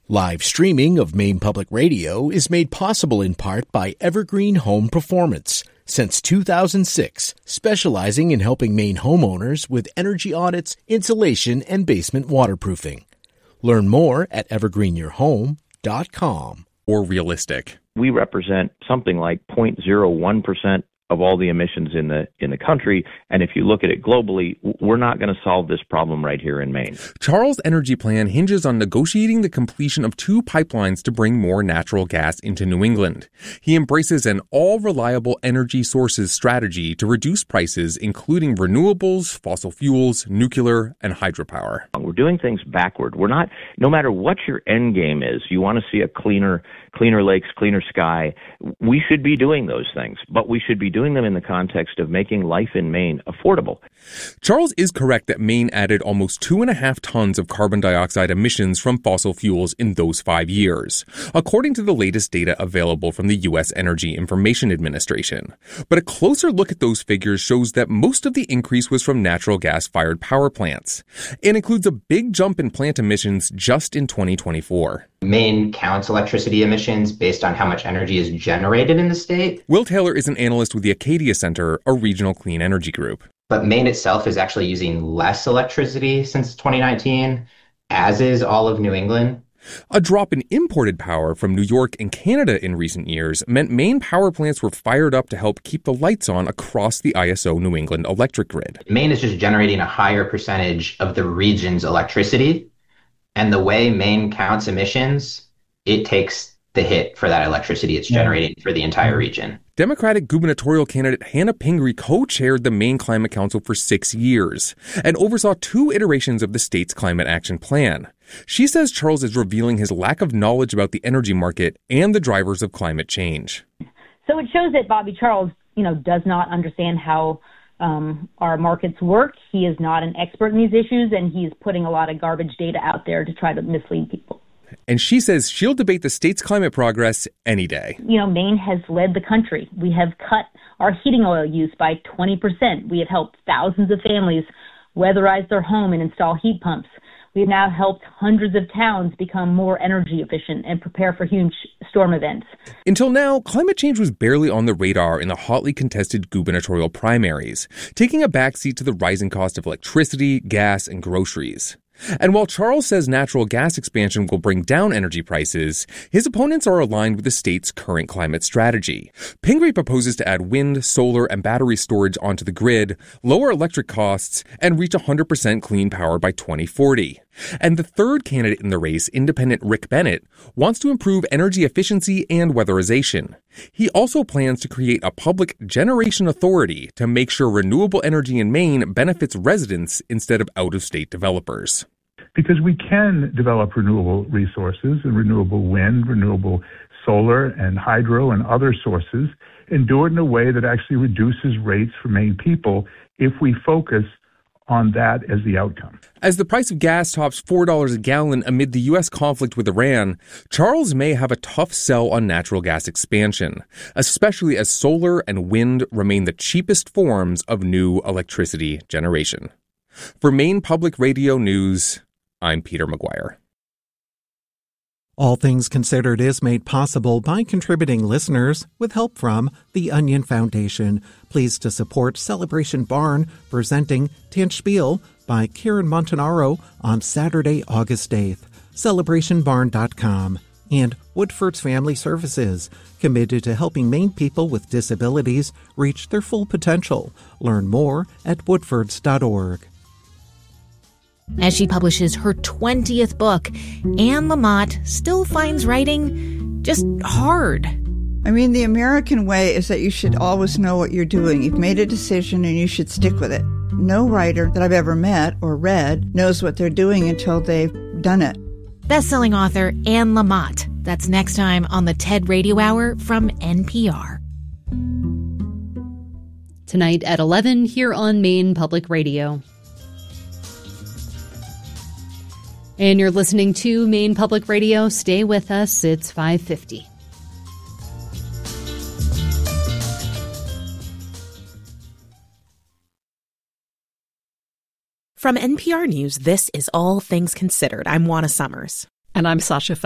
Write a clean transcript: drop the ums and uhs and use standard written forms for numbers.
Live streaming of Maine Public Radio is made possible in part by Evergreen Home Performance. Since 2006, specializing in helping Maine homeowners with energy audits, insulation, and basement waterproofing. Learn more at evergreenyourhome.com. Or realistic. We represent something like 0.01% of all the emissions in the country, and if you look at it globally, we're not going to solve this problem right here in Maine. Charles' energy plan hinges on negotiating the completion of 2 pipelines to bring more natural gas into New England. He embraces an all-reliable energy sources strategy to reduce prices, including renewables, fossil fuels, nuclear, and hydropower. We're doing things backward. We're not, no matter what your end game is, you want to see a cleaner lakes, cleaner sky. We should be doing those things, but we should be doing them in the context of making life in Maine affordable. Charles is correct that Maine added almost 2.5 tons of carbon dioxide emissions from fossil fuels in those 5 years, according to the latest data available from the U.S. Energy Information Administration. But a closer look at those figures shows that most of the increase was from natural gas-fired power plants, and includes a big jump in plant emissions just in 2024. Maine counts electricity emissions based on how much energy is generated in the state. Will Taylor is an analyst with the Acadia Center, a regional clean energy group. But Maine itself is actually using less electricity since 2019, as is all of New England. A drop in imported power from New York and Canada in recent years meant Maine power plants were fired up to help keep the lights on across the ISO New England electric grid. Maine is just generating a higher percentage of the region's electricity. And the way Maine counts emissions, it takes the hit for that electricity it's generating for the entire region. Democratic gubernatorial candidate Hannah Pingree co-chaired the Maine Climate Council for 6 years and oversaw 2 iterations of the state's climate action plan. She says Charles is revealing his lack of knowledge about the energy market and the drivers of climate change. So it shows that Bobby Charles, does not understand how our markets work. He is not an expert in these issues, and he's putting a lot of garbage data out there to try to mislead people. And she says she'll debate the state's climate progress any day. Maine has led the country. We have cut our heating oil use by 20%. We have helped thousands of families weatherize their home and install heat pumps. We have now helped hundreds of towns become more energy efficient and prepare for huge storm events. Until now, climate change was barely on the radar in the hotly contested gubernatorial primaries, taking a backseat to the rising cost of electricity, gas, and groceries. And while Charles says natural gas expansion will bring down energy prices, his opponents are aligned with the state's current climate strategy. Pingree proposes to add wind, solar, and battery storage onto the grid, lower electric costs, and reach 100% clean power by 2040. And the third candidate in the race, independent Rick Bennett, wants to improve energy efficiency and weatherization. He also plans to create a public generation authority to make sure renewable energy in Maine benefits residents instead of out-of-state developers. Because we can develop renewable resources and renewable wind, renewable solar and hydro and other sources, and do it in a way that actually reduces rates for Maine people if we focus on that as the outcome. As the price of gas tops $4 a gallon amid the U.S. conflict with Iran, Charles may have a tough sell on natural gas expansion, especially as solar and wind remain the cheapest forms of new electricity generation. For Maine Public Radio News, I'm Peter McGuire. All Things Considered is made possible by contributing listeners with help from the Onion Foundation. Pleased to support Celebration Barn, presenting Tanchspiel by Karen Montanaro on Saturday, August 8th. CelebrationBarn.com. And Woodford's Family Services, committed to helping Maine people with disabilities reach their full potential. Learn more at woodfords.org. As she publishes her 20th book, Anne Lamott still finds writing just hard. I mean, the American way is that you should always know what you're doing. You've made a decision and you should stick with it. No writer that I've ever met or read knows what they're doing until they've done it. Best-selling author Anne Lamott. That's next time on the TED Radio Hour from NPR. Tonight at 11 here on Maine Public Radio. And you're listening to Maine Public Radio. Stay with us. It's 5:50. From NPR News, this is All Things Considered. I'm Juana Summers. And I'm Sasha